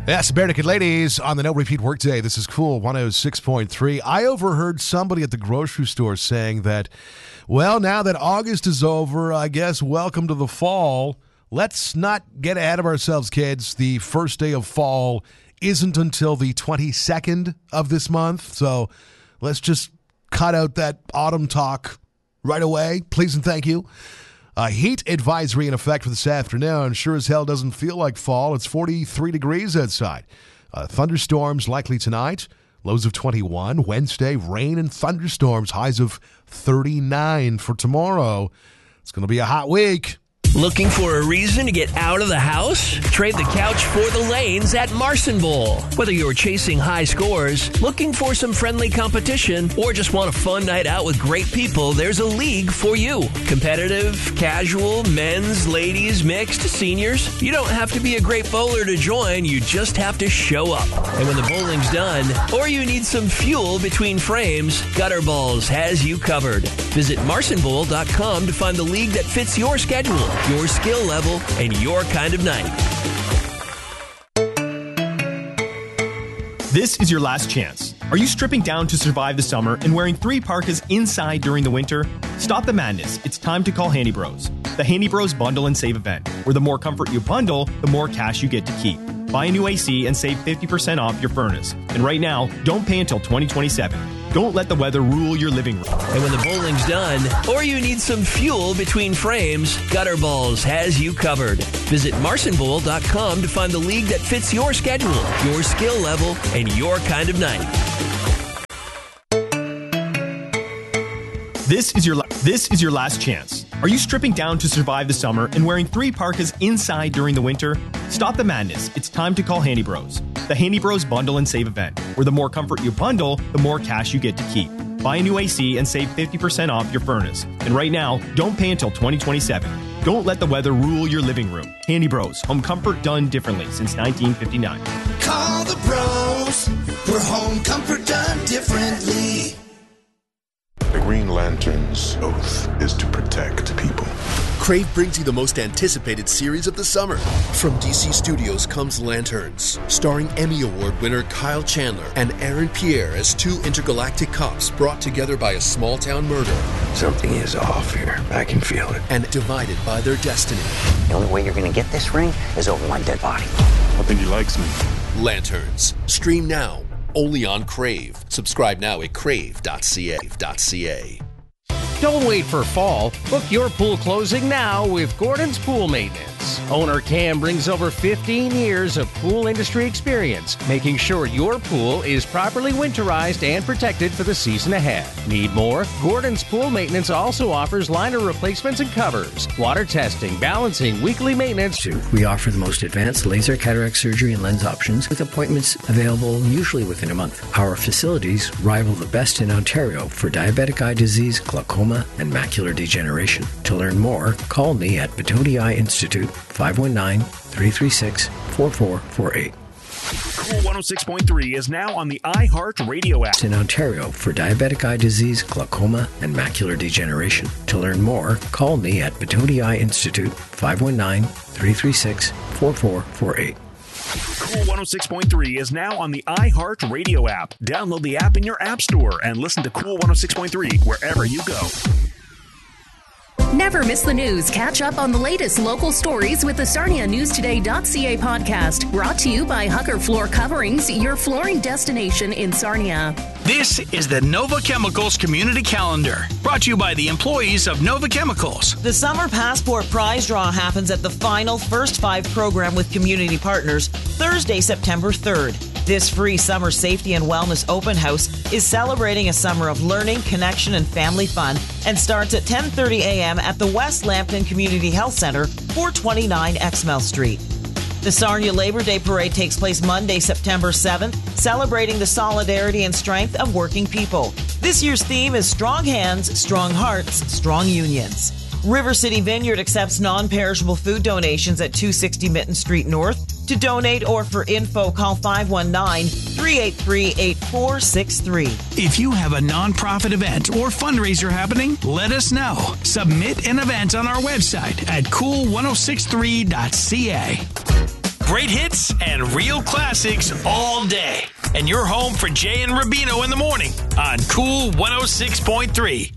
Yes, American ladies on the No Repeat Workday. This is Cool 106.3. I overheard somebody at the grocery store saying that, well, now that August is over, I guess welcome to the fall. Let's not get ahead of ourselves, kids. The first day of fall isn't until the 22nd of this month, so let's just cut out that autumn talk right away. Please and thank you. A heat advisory in effect for this afternoon. Sure as hell doesn't feel like fall. It's 43 degrees outside. Thunderstorms likely tonight. Lows of 21. Wednesday, rain and thunderstorms. Highs of 39 for tomorrow. It's going to be a hot week. Looking for a reason to get out of the house? Trade the couch for the lanes at Marson Bowl. Whether you're chasing high scores, looking for some friendly competition, or just want a fun night out with great people, there's a league for you. Competitive, casual, men's, ladies, mixed, seniors. You don't have to be a great bowler to join, you just have to show up. And when the bowling's done, or you need some fuel between frames, Gutter Balls has you covered. Visit marsonbowl.com to find the league that fits your schedule, your skill level, and your kind of night. This is your last chance. Are you stripping down to survive the summer and wearing 3 parkas inside during the winter? Stop the madness. It's time to call Handy Bros. The Handy Bros Bundle and Save event, where the more comfort you bundle, the more cash you get to keep. Buy a new AC and save 50% off your furnace. And right now, don't pay until 2027. Don't let the weather rule your living room. And when the bowling's done, or you need some fuel between frames, Gutter Balls has you covered. Visit marsonbowl.com to find the league that fits your schedule, your skill level, and your kind of night. This is your last chance. Are you stripping down to survive the summer and wearing 3 parkas inside during the winter? Stop the madness. It's time to call Handy Bros. The Handy Bros Bundle and Save event, where the more comfort you bundle, the more cash you get to keep. Buy a new AC and save 50% off your furnace. And right now, don't pay until 2027. Don't let the weather rule your living room. Handy Bros, home comfort done differently since 1959. Call the bros for home comfort done differently. The Green Lantern's oath is to protect people. Crave brings you the most anticipated series of the summer. From DC Studios comes Lanterns, starring Emmy Award winner Kyle Chandler and Aaron Pierre as 2 intergalactic cops brought together by a small-town murder. Something is off here. I can feel it. And divided by their destiny. The only way you're going to get this ring is over my dead body. I think he likes me. Lanterns. Stream now. Only on Crave. Subscribe now at crave.ca. Don't wait for fall. Book your pool closing now with Gordon's Pool Maintenance. Owner Cam brings over 15 years of pool industry experience, making sure your pool is properly winterized and protected for the season ahead. Need more? Gordon's Pool Maintenance also offers liner replacements and covers, water testing, balancing, weekly maintenance. We offer the most advanced laser cataract surgery and lens options with appointments available usually within a month. Our facilities rival the best in Ontario for diabetic eye disease, glaucoma, and macular degeneration. To learn more, call me at Batoti Eye Institute, 519-336-4448. Cool 106.3 is now on the iHeart Radio app. In Ontario for diabetic eye disease, glaucoma, and macular degeneration. To learn more, call me at Batoti Eye Institute, 519-336-4448. Cool 106.3 is now on the iHeart Radio app. Download the app in your app store and listen to Cool 106.3 wherever you go. Never miss the news. Catch up on the latest local stories with the SarniaNewsToday.ca podcast. Brought to you by Hucker Floor Coverings, your flooring destination in Sarnia. This is the Nova Chemicals Community Calendar, brought to you by the employees of Nova Chemicals. The Summer Passport Prize Draw happens at the final First 5 program with community partners Thursday, September 3rd. This free summer safety and wellness open house is celebrating a summer of learning, connection, and family fun and starts at 10:30 a.m. at the West Lambton Community Health Center, 429 Exmouth Street. The Sarnia Labor Day Parade takes place Monday, September 7th, celebrating the solidarity and strength of working people. This year's theme is Strong Hands, Strong Hearts, Strong Unions. River City Vineyard accepts non-perishable food donations at 260 Mitten Street North. To donate or for info, call 519-383-8463. If you have a nonprofit event or fundraiser happening, let us know. Submit an event on our website at cool1063.ca. Great hits and real classics all day. And you're home for Jay and Rubino in the morning on Cool 106.3.